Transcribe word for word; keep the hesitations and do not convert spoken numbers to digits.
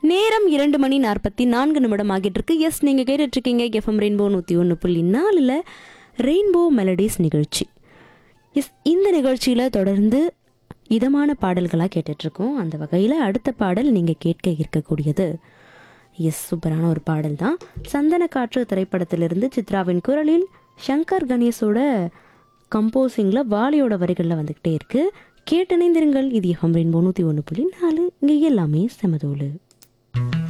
நேரம் இரண்டு மணி நாற்பத்தி நான்கு நிமிடம் ஆகிட்டு இருக்கு. எஸ், நீங்க கேட்டுட்டு இருக்கீங்க எஃப்எம் ரெயின்போ நூற்றி ஒன்று புள்ளி நாலுல ரெயின்போ மெலடிஸ் நிகழ்ச்சி. எஸ், இந்த நிகழ்ச்சியில் தொடர்ந்து இதமான பாடல்களாக கேட்டுட்ருக்கோம். அந்த வகையில் அடுத்த பாடல் நீங்கள் கேட்க இருக்கக்கூடியது எஸ் சூப்பரான ஒரு பாடல் தான். சந்தன காற்று திரைப்படத்திலிருந்து சித்ராவின் குரலில் சங்கர் கணேஷோட கம்போசிங்கில் வாலியோட வரிகளில் வந்துக்கிட்டே இருக்குது. கேட்டணைந்திருங்கள். இது எஃப்எம் ரெயின்போ நூற்றி ஒன்று புள்ளி நாலு. இங்கே எல்லாமே செமதோலு.